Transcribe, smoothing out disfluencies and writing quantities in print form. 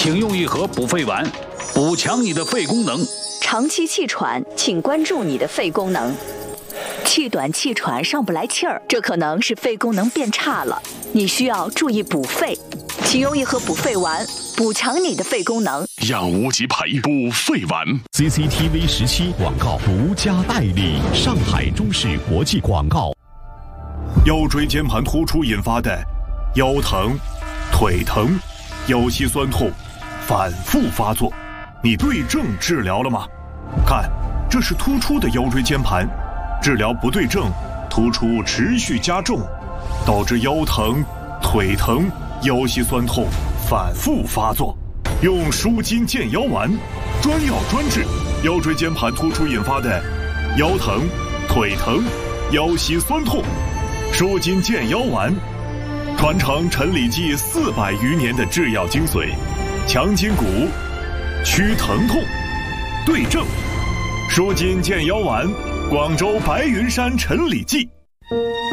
请用一盒补肺丸，补强你的肺功能。 长期气喘，请关注你的肺功能。气短气喘上不来气儿，这可能是肺功能变差了，你需要注意补肺。请用一盒补肺丸，补强你的肺功能。 让无极培补肺丸。 CCTV 17广告独家代理，上海中视国际广告。 腰椎间盘突出引发的腰疼、腿疼、腰膝酸痛反复发作，你对症治疗了吗？看，这是突出的腰椎间盘，治疗不对症，突出持续加重，导致腰疼、腿疼、腰膝酸痛反复发作。用舒筋健腰丸，专药专治腰椎间盘突出引发的腰疼、腿疼、腰膝酸痛。舒筋健腰丸，传承陈李济400余年的制药精髓，强筋骨，祛疼痛，对症。舒筋健腰丸，广州白云山陈李济。